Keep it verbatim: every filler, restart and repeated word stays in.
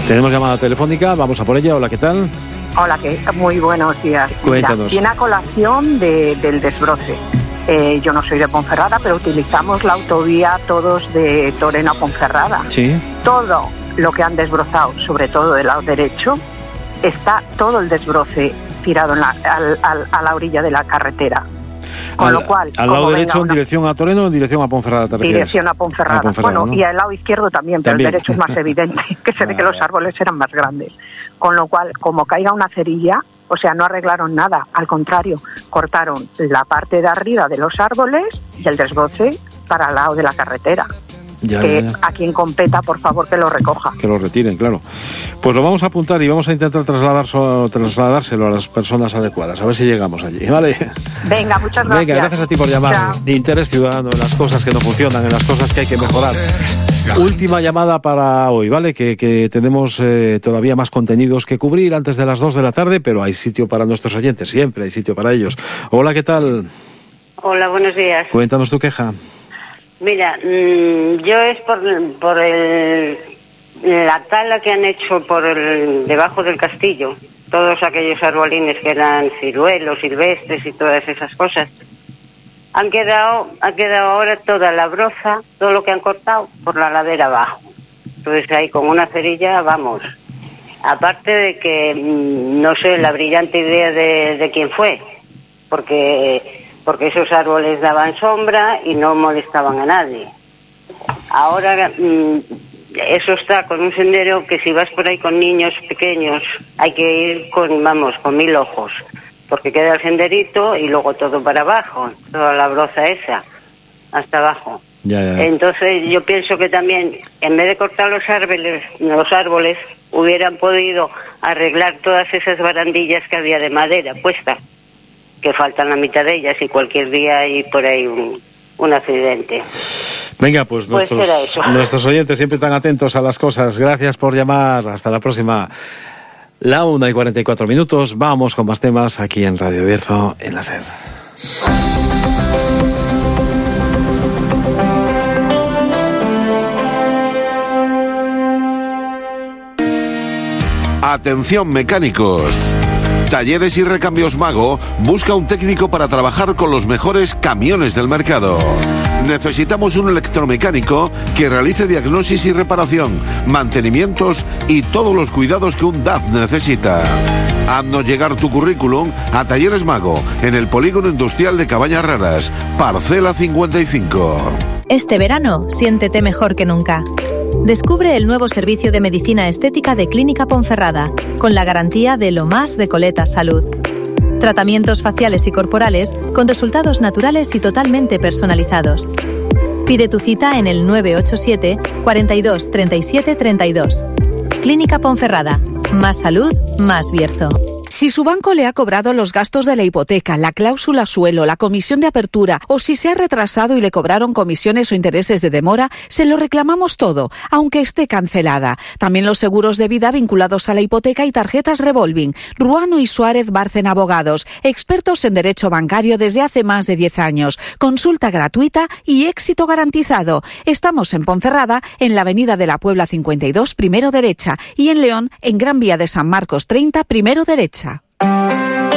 Tenemos llamada telefónica, vamos a por ella. Hola, ¿qué tal? Hola, ¿qué? Muy buenos días. Cuéntanos. Mira, viene a colación de, del desbroce. Eh, yo no soy de Ponferrada, pero utilizamos la autovía todos de Toreno a Ponferrada. Sí. Todo lo que han desbrozado, sobre todo del lado derecho, está todo el desbroce tirado en la, al, al, a la orilla de la carretera. Con al, lo cual, al lado derecho una... en dirección a Toreno o en dirección a Ponferrada, ¿te refieres? Dirección a Ponferrada. A Ponferrada, bueno, ¿no? Y al lado izquierdo también, pero también. El derecho es más evidente, que se ve que los árboles eran más grandes. Con lo cual, como caiga una cerilla, o sea, no arreglaron nada, al contrario, cortaron la parte de arriba de los árboles y el desbroce para el lado de la carretera. Ya, que ya, ya. A quien competa, por favor, que lo recoja. Que lo retiren, claro. Pues lo vamos a apuntar y vamos a intentar trasladar, trasladárselo a las personas adecuadas, a ver si llegamos allí, ¿vale? Venga, muchas gracias. Venga, gracias a ti por llamar. Chao. De interés ciudadano en las cosas que no funcionan, en las cosas que hay que mejorar. Última llamada para hoy, ¿vale? Que, que tenemos eh, todavía más contenidos que cubrir antes de las dos de la tarde, pero hay sitio para nuestros oyentes, siempre hay sitio para ellos. Hola, ¿qué tal? Hola, buenos días. Cuéntanos tu queja. Mira, mmm, yo es por, por el, la tala que han hecho por el, debajo del castillo, todos aquellos arbolines que eran ciruelos, silvestres y todas esas cosas. Han quedado, ha quedado ahora toda la broza, todo lo que han cortado por la ladera abajo. Entonces ahí con una cerilla vamos. Aparte de que mmm, no sé la brillante idea de, de quién fue, porque... porque esos árboles daban sombra y no molestaban a nadie. Ahora mmm, eso está con un sendero que si vas por ahí con niños pequeños hay que ir con, vamos, con mil ojos, porque queda el senderito y luego todo para abajo, toda la broza esa, hasta abajo. Ya, ya. Entonces yo pienso que también, en vez de cortar los árboles, los árboles, hubieran podido arreglar todas esas barandillas que había de madera puestas, que faltan la mitad de ellas y cualquier día hay por ahí un, un accidente. Venga, pues, pues nuestros, nuestros oyentes siempre están atentos a las cosas. Gracias por llamar. Hasta la próxima. La una y cuarenta y cuatro minutos. Vamos con más temas aquí en Radio Bierzo, en la SER. Atención, mecánicos. Talleres y Recambios Mago busca un técnico para trabajar con los mejores camiones del mercado. Necesitamos un electromecánico que realice diagnosis y reparación, mantenimientos y todos los cuidados que un D A F necesita. Haznos llegar tu currículum a Talleres Mago, en el Polígono Industrial de Cabañas Raras, parcela cincuenta y cinco. Este verano, siéntete mejor que nunca. Descubre el nuevo servicio de medicina estética de Clínica Ponferrada, con la garantía de lo más de Coletas Salud. Tratamientos faciales y corporales con resultados naturales y totalmente personalizados. Pide tu cita en el nueve ocho siete, cuarenta y dos, treinta y siete, treinta y dos. Clínica Ponferrada. Más salud, más Bierzo. Si su banco le ha cobrado los gastos de la hipoteca, la cláusula suelo, la comisión de apertura o si se ha retrasado y le cobraron comisiones o intereses de demora, se lo reclamamos todo, aunque esté cancelada. También los seguros de vida vinculados a la hipoteca y tarjetas revolving. Ruano y Suárez Bárcena Abogados, expertos en derecho bancario desde hace más de diez años. Consulta gratuita y éxito garantizado. Estamos en Ponferrada, en la Avenida de la Puebla cincuenta y dos, primero derecha, y en León, en Gran Vía de San Marcos treinta, primero derecha.